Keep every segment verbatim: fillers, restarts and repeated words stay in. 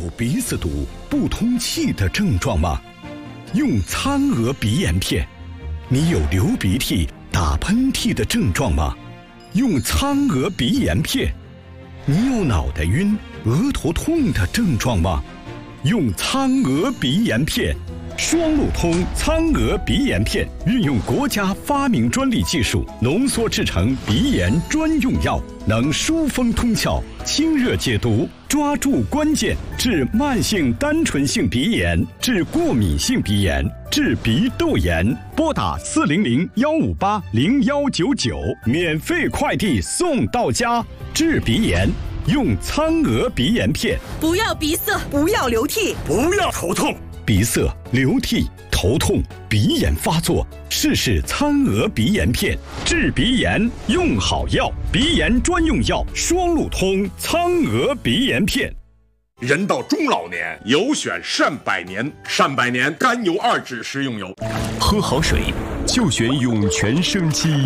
鼻子堵、不通气的症状吗？用苍鹅鼻炎片。你有流鼻涕、打喷嚏的症状吗？用苍鹅鼻炎片。你有脑袋晕、额头痛的症状吗？用苍鹅鼻炎片。双路通苍鹅鼻炎片运用国家发明专利技术浓缩制成鼻炎专用药，能疏风通窍、清热解毒，抓住关键，治慢性单纯性鼻炎，治过敏性鼻炎，治鼻窦炎。拨打四零零幺五八零幺九九，免费快递送到家。治鼻炎用苍鹅鼻炎片。 不要鼻塞，不要流涕， 不要头痛。 鼻塞、流涕、头痛、鼻炎发作，试试苍鹅鼻炎片。治鼻炎用好药，鼻炎专用药双路通苍鹅鼻炎片。 人到中老年，有选善百年。善百年甘油二酯食用油， 喝好水就选涌泉生机。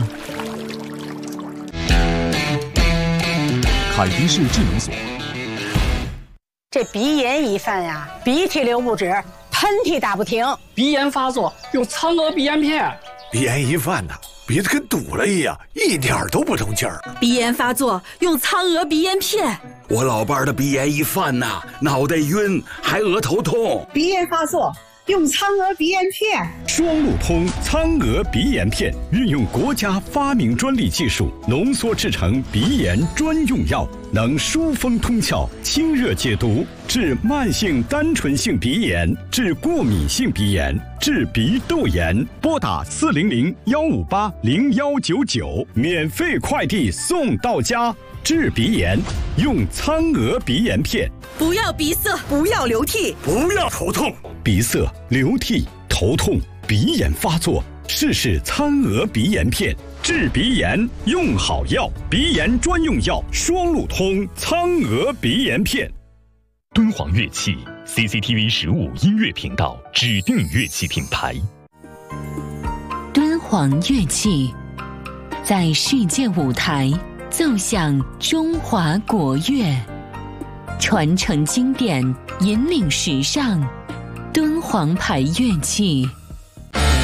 凯迪士智能锁。 这鼻炎一犯呀，鼻涕流不止，喷嚏打不停， 鼻炎发作用苍鹅鼻炎片。 鼻炎一犯呐，鼻子跟堵了一样，一点都不通气儿。 鼻炎发作用苍鹅鼻炎片。 我老伴儿的鼻炎一犯呐，脑袋晕，还额头痛。 鼻炎发作用苍鹅鼻炎片。 双路通苍鹅鼻炎片运用国家发明专利技术浓缩制成鼻炎专用药，能疏风通窍、清热解毒，治慢性单纯性鼻炎，治过敏性鼻炎，治鼻窦炎。拨打四零零幺五八零幺九九，免费快递送到家。治鼻炎用苍鹅鼻炎片。 不要鼻塞，不要流涕， 不要头痛。 鼻塞、流涕、头痛、鼻炎发作，试试苍鹅鼻炎片。治鼻炎用好药，鼻炎专用药双路通苍鹅鼻炎片。 敦煌乐器 C C T V 十五音乐频道指定乐器品牌。 敦煌乐器在世界舞台奏响中华国乐，传承经典，引领时尚。敦煌牌乐器